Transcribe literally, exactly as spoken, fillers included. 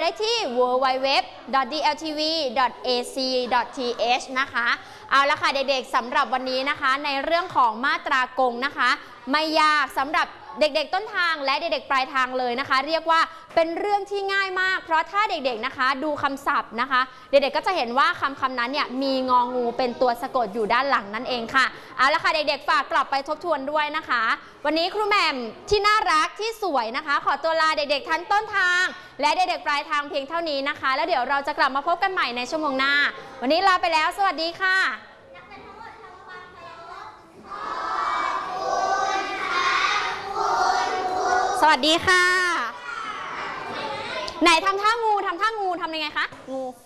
ที่ ดับเบิลยู ดับเบิลยู ดับเบิลยู ดอท ดี แอล ที วี ดอท เอ ซี ดอท ที เอช นะคะเอาละค่ะเด็กๆสำหรับวันนี้นะคะในเรื่องของมาตรากงนะคะไม่ยากสำหรับเด็กๆต้นทางและเด็กๆปลายทางเลยนะคะเรียกว่าเป็นเรื่องที่ง่ายมากเพราะถ้าเด็กๆนะคะดูคำศัพท์นะคะเด็กๆก็จะเห็นว่าคำคำนั้นเนี่ยมีงองูเป็นตัวสะกดอยู่ด้านหลังนั่นเองค่ะเอาละค่ะเด็กๆฝากกลับไปทบทวนด้วยนะคะวันนี้ครูแหม่มที่น่ารักที่สวยนะคะขอตัวลาเด็กๆทั้งต้นทางและเด็กๆปลายทางเพียงเท่านี้นะคะแล้วเดี๋ยวเราจะกลับมาพบกันใหม่ในชั่วโมงหน้าวันนี้ลาไปแล้วสวัสดีค่ะสวัสดีค่ะไหนทำท่างูทำท่างูทำยังไงคะงู